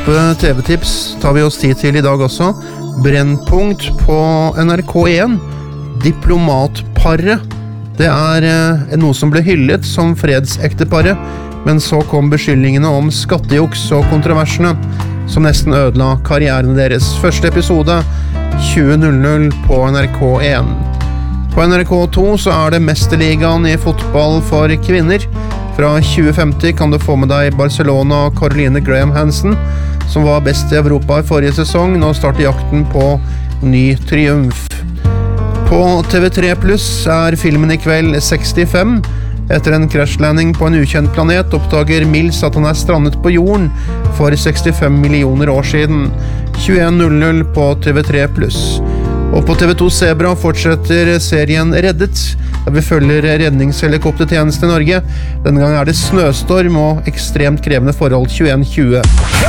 TV-tips tar vi oss tid til I dag også. Brennpunkt på NRK1. Diplomatparet. Det noe som ble hyllet som fredsekteparet, men så kom beskyldningene om skattejuks og kontroversene som nesten ødela karrieren deres. Første episode 20.00 på NRK1. På NRK2 så det Mesterligaen I fotball for kvinner. Fra 2050 kan du få med deg Barcelona og Caroline Graham Hansen, som var best I Europa I forrige sesong. Nå starter jakten på ny triumf. På TV3 Plus filmen I kveld 65. Etter en crashlanding på en ukjent planet oppdager Mills at han strandet på jorden for 65 millioner år siden. 21.00 på TV3 Plus. Og på TV2 Zebra fortsetter serien Reddet, der vi følger redningshelikoptertjenesten I Norge. Denne gang det snøstorm og ekstremt krevende forhold 21:20.